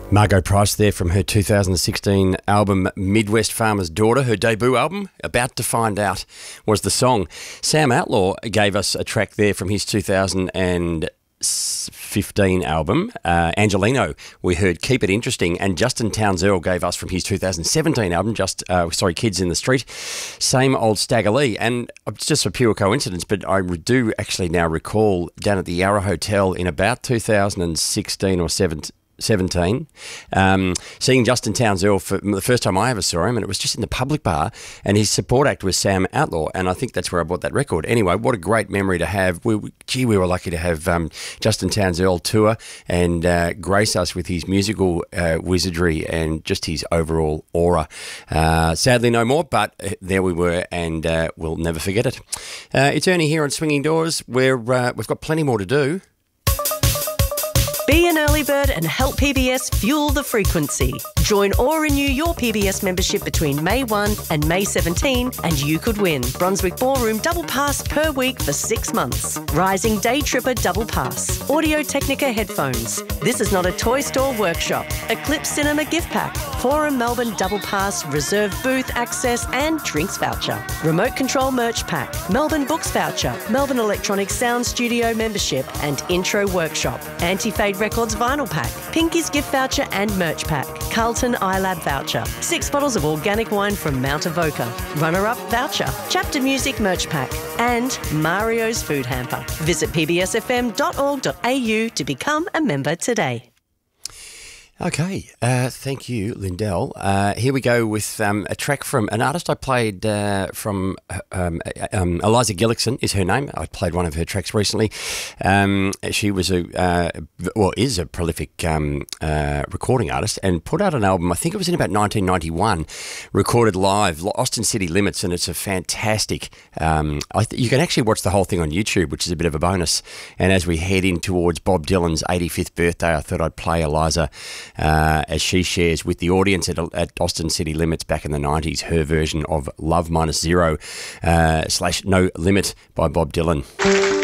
Margot Price there from her 2016 album Midwest Farmer's Daughter. Her debut album, About to Find Out, was the song. Sam Outlaw gave us a track there from his 2015 album, Angelino. We heard Keep It Interesting, and Justin Townsend gave us from his 2017 album, Kids in the Street, Same Old Stagger Lee. And it's just a pure coincidence, but I do actually now recall down at the Yarra Hotel in about 2016 or 17, seeing Justin Townsend for the first time I ever saw him, and it was just in the public bar, and his support act was Sam Outlaw, and I think that's where I bought that record. Anyway, what a great memory to have. We were lucky to have Justin Townsend tour and grace us with his musical wizardry and just his overall aura. Sadly no more, but there we were, and we'll never forget it. It's Ernie here on Swinging Doors, where we've got plenty more to do. Be an early bird and help PBS fuel the frequency. Join or renew your PBS membership between May 1 and May 17 and you could win Brunswick Ballroom Double Pass per week for 6 months. Rising Day Tripper Double Pass. Audio Technica headphones. This is not a toy store workshop. Eclipse Cinema gift pack. Forum Melbourne Double Pass, reserve booth access and drinks voucher. Remote control merch pack. Melbourne Books voucher. Melbourne Electronic Sound Studio membership and intro workshop. Anti-Fade Records vinyl pack, Pinky's gift voucher and merch pack, Carlton iLab voucher, 6 bottles of organic wine from Mount Avoca, runner-up voucher, Chapter Music merch pack, and Mario's food hamper. Visit pbsfm.org.au to become a member today. Okay, thank you, Lindell. Here we go with a track from an artist I played from Eliza Gillickson is her name. I played one of her tracks recently. She was is a prolific recording artist and put out an album, I think it was in about 1991, recorded live, Austin City Limits, and it's a fantastic, you can actually watch the whole thing on YouTube, which is a bit of a bonus. And as we head in towards Bob Dylan's 85th birthday, I thought I'd play Eliza as she shares with the audience at Austin City Limits back in the 90s, her version of Love Minus Zero / No Limit by Bob Dylan.